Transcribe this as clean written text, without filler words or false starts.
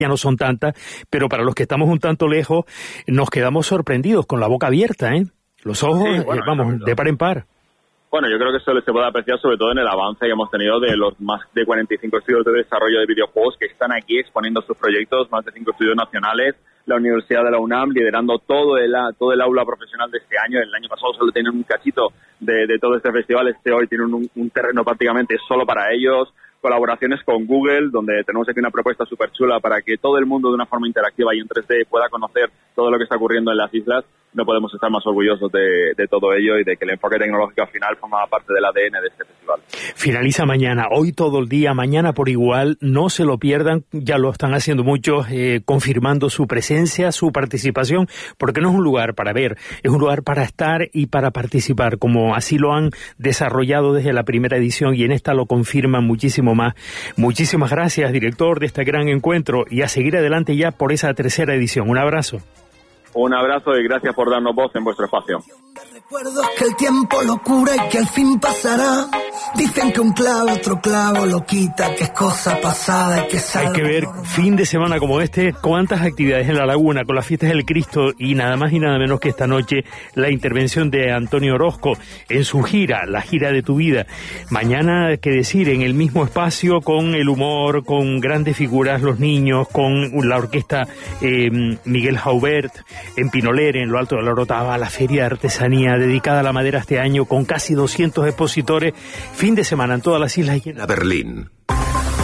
ya no son tantas, pero para los que estamos un tanto lejos, nos quedamos sorprendidos, con la boca abierta, ¿eh? Los ojos, sí, bueno, vamos, de par en par. Bueno, yo creo que eso se puede apreciar sobre todo en el avance que hemos tenido de los más de 45 estudios de desarrollo de videojuegos que están aquí exponiendo sus proyectos, más de 5 estudios nacionales, la Universidad de la UNAM liderando todo el aula profesional de este año. El año pasado solo tenían un cachito de todo este festival, hoy tienen un terreno prácticamente solo para ellos. Colaboraciones con Google, donde tenemos aquí una propuesta súper chula para que todo el mundo de una forma interactiva y en 3D pueda conocer todo lo que está ocurriendo en las islas. No podemos estar más orgullosos de todo ello y de que el enfoque tecnológico al final forma parte del ADN de este festival. Finaliza mañana, hoy todo el día, mañana por igual, no se lo pierdan, ya lo están haciendo muchos, confirmando su presencia, su participación, porque no es un lugar para ver, es un lugar para estar y para participar, como así lo han desarrollado desde la primera edición y en esta lo confirman muchísimo más. Muchísimas gracias, director de este gran encuentro, y a seguir adelante ya por esa tercera edición. Un abrazo. Un abrazo y gracias por darnos voz en vuestro espacio. Recuerdos que el tiempo lo cura y que al fin pasará. Dicen que un clavo, otro clavo lo quita, que es cosa pasada y que salva. Hay que ver, fin de semana como este, cuántas actividades en la laguna, con las fiestas del Cristo y nada más y nada menos que esta noche la intervención de Antonio Orozco en su gira, la gira de tu vida. Mañana, qué decir, en el mismo espacio, con el humor, con grandes figuras, los niños, con la orquesta Miguel Jaubert, en Pinolere, en lo alto de la Orotava, la feria de artesanía dedicada a la madera este año, con casi 200 expositores. Fin de semana en todas las islas. A Berlín.